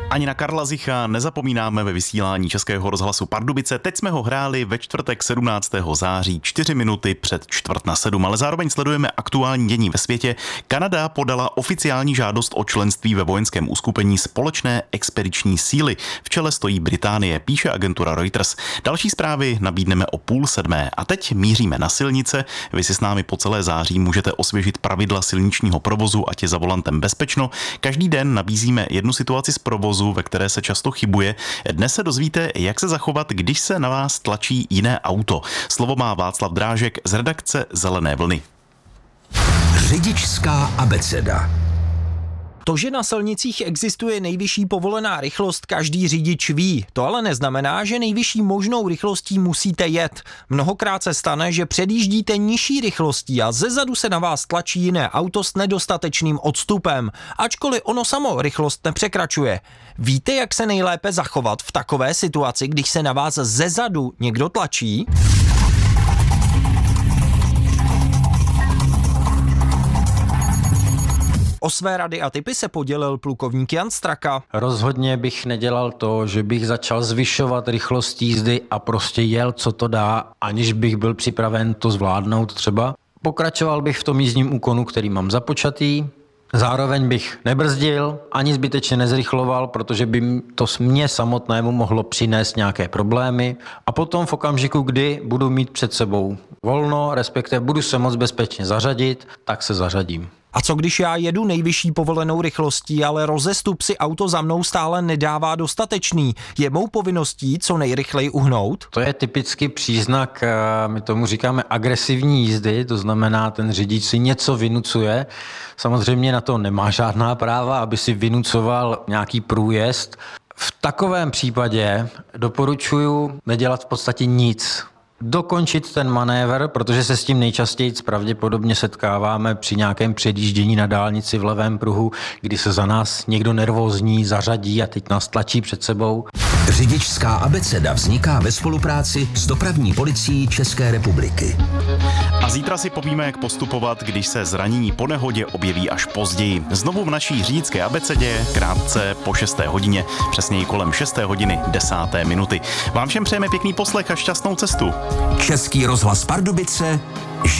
Ani na Karla Zicha nezapomínáme ve vysílání Českého rozhlasu Pardubice. Teď jsme ho hráli ve čtvrtek 17. září 4 minuty před 6:45, ale zároveň sledujeme aktuální dění ve světě. Kanada podala oficiální žádost o členství ve vojenském uskupení Společné expediční síly. V čele stojí Británie, píše agentura Reuters. Další zprávy nabídneme o 6:30. A teď míříme na silnice. Vy si s námi po celé září můžete osvěžit pravidla silničního provozu, ať je za volantem bezpečno. Každý den nabízíme jednu situaci z provozu, ve které se často chybuje. Dnes se dozvíte, jak se zachovat, když se na vás tlačí jiné auto. Slovo má Václav Drážek z redakce Zelené vlny. Řidičská abeceda. To, že na silnicích existuje nejvyšší povolená rychlost, každý řidič ví. To ale neznamená, že nejvyšší možnou rychlostí musíte jet. Mnohokrát se stane, že předjíždíte nižší rychlostí a zezadu se na vás tlačí jiné auto s nedostatečným odstupem, ačkoliv ono samo rychlost nepřekračuje. Víte, jak se nejlépe zachovat v takové situaci, když se na vás zezadu někdo tlačí? O své rady a tipy se podělil plukovník Jan Straka. Rozhodně bych nedělal to, že bych začal zvyšovat rychlost jízdy a prostě jel, co to dá, aniž bych byl připraven to zvládnout třeba. Pokračoval bych v tom jízdním úkonu, který mám započatý. Zároveň bych nebrzdil, ani zbytečně nezrychloval, protože by to mě samotnému mohlo přinést nějaké problémy. A potom v okamžiku, kdy budu mít před sebou volno, respektive budu se moc bezpečně zařadit, tak se zařadím. A co když já jedu nejvyšší povolenou rychlostí, ale rozestup si auto za mnou stále nedává dostatečný? Je mou povinností co nejrychleji uhnout? To je typický příznak, my tomu říkáme agresivní jízdy, to znamená, ten řidič si něco vynucuje. Samozřejmě na to nemá žádná práva, aby si vynucoval nějaký průjezd. V takovém případě doporučuji nedělat v podstatě nic. Dokončit ten manévr, protože se s tím nejčastěji pravděpodobně setkáváme při nějakém předjíždění na dálnici v levém pruhu, kdy se za nás někdo nervózní zařadí a teď nás tlačí před sebou. Řidičská abeceda vzniká ve spolupráci s Dopravní policií České republiky. A zítra si povíme, jak postupovat, když se zranění po nehodě objeví až později. Znovu v naší řidičské abecedě, krátce po 6. hodině, přesněji kolem 6. hodiny 10. minuty. Vám všem přejeme pěkný poslech a šťastnou cestu. Český rozhlas Pardubice,